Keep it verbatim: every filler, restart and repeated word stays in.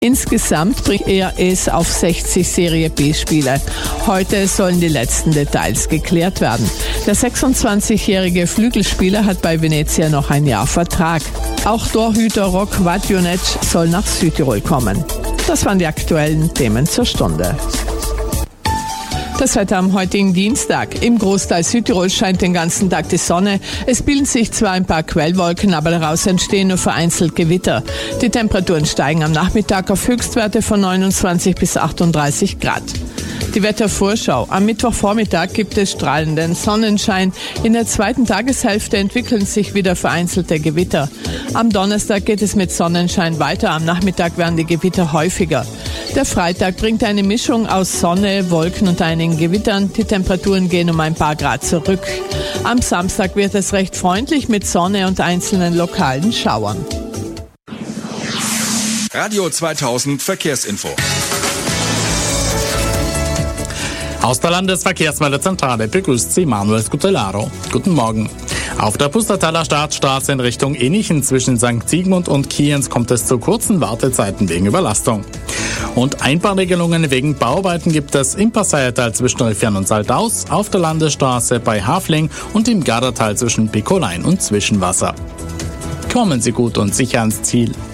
Insgesamt bringt er es auf sechzig Serie B-Spiele. Heute sollen die letzten Details geklärt werden. Der sechsundzwanzigjährige Flügelspieler hat bei Venezia noch ein Jahr Vertrag. Auch Torhüter Rok Vadjonec soll nach Südtirol kommen. Das waren die aktuellen Themen zur Stunde. Das Wetter am heutigen Dienstag. Im Großteil Südtirol scheint den ganzen Tag die Sonne. Es bilden sich zwar ein paar Quellwolken, aber daraus entstehen nur vereinzelt Gewitter. Die Temperaturen steigen am Nachmittag auf Höchstwerte von neunundzwanzig bis achtunddreißig Grad. Die Wettervorschau. Am Mittwochvormittag gibt es strahlenden Sonnenschein. In der zweiten Tageshälfte entwickeln sich wieder vereinzelte Gewitter. Am Donnerstag geht es mit Sonnenschein weiter. Am Nachmittag werden die Gewitter häufiger. Der Freitag bringt eine Mischung aus Sonne, Wolken und einigen Gewittern. Die Temperaturen gehen um ein paar Grad zurück. Am Samstag wird es recht freundlich mit Sonne und einzelnen lokalen Schauern. Radio zweitausend Verkehrsinfo. Aus der Landesverkehrsmeldezentrale begrüßt Sie Manuel Scutellaro. Guten Morgen. Auf der Pustertaler Staatsstraße in Richtung Enichen zwischen Sankt Sigmund und Kienz kommt es zu kurzen Wartezeiten wegen Überlastung. Und Einbahnregelungen wegen Bauarbeiten gibt es im Passaiertal zwischen Riffian und Saldaus, auf der Landesstraße bei Hafling und im Gardertal zwischen Picolein und Zwischenwasser. Kommen Sie gut und sicher ans Ziel.